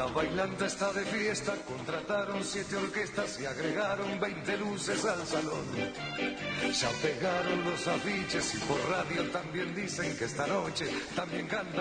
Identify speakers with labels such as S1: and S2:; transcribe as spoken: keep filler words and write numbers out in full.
S1: La bailanta está de fiesta, contrataron siete orquestas y agregaron veinte luces al salón. Ya pegaron los afiches y por radio también dicen que esta noche también canta